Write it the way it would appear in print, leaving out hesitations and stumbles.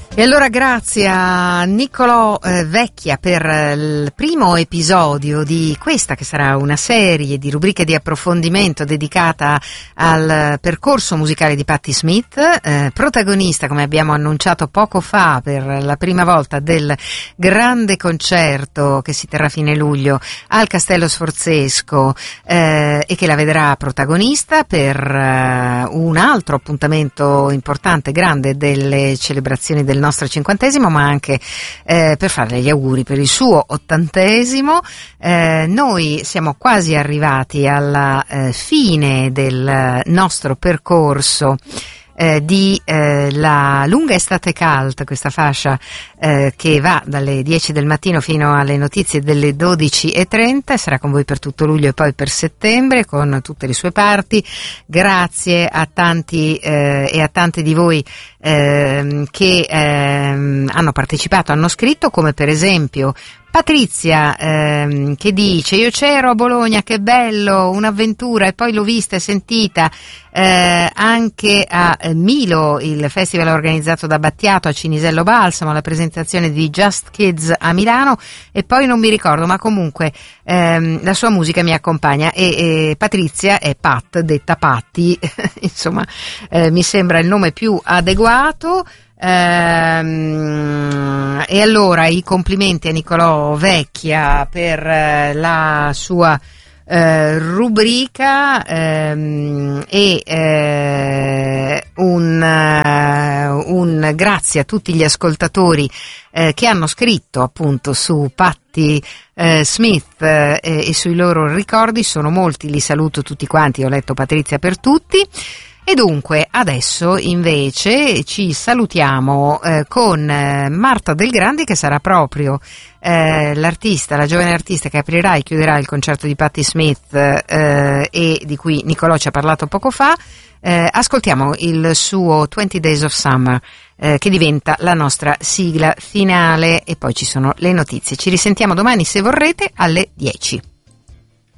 E allora grazie a Niccolò Vecchia per il primo episodio di questa che sarà una serie di rubriche di approfondimento dedicata al percorso musicale di Patti Smith, protagonista, come abbiamo annunciato poco fa, per la prima volta del grande concerto che si terrà a fine luglio al Castello Sforzesco, e che la vedrà protagonista per un altro appuntamento importante, grande, delle celebrazioni del nostro 50°, ma anche per farle gli auguri per il suo 80°. Noi siamo quasi arrivati alla fine del nostro percorso di la lunga estate cult, questa fascia che va dalle 10 del mattino fino alle notizie delle 12:30, sarà con voi per tutto luglio e poi per settembre con tutte le sue parti. Grazie a tanti e a tante di voi che hanno partecipato, hanno scritto, come per esempio Patrizia che dice: io c'ero a Bologna, che bello, un'avventura, e poi l'ho vista e sentita anche a Milo, il festival organizzato da Battiato a Cinisello Balsamo, la presentazione di Just Kids a Milano, e poi non mi ricordo, ma comunque la sua musica mi accompagna. E Patrizia è Pat, detta Patti insomma mi sembra il nome più adeguato. E allora i complimenti a Niccolò Vecchia per la sua rubrica, e un grazie a tutti gli ascoltatori che hanno scritto appunto su Patti Smith e sui loro ricordi. Sono molti, li saluto tutti quanti, ho letto Patrizia per tutti. E dunque adesso invece ci salutiamo con Marta Del Grandi, che sarà proprio l'artista, la giovane artista che aprirà e chiuderà il concerto di Patti Smith e di cui Niccolò ci ha parlato poco fa. Ascoltiamo il suo 20 Days of Summer, che diventa la nostra sigla finale, e poi ci sono le notizie. Ci risentiamo domani, se vorrete, alle 10.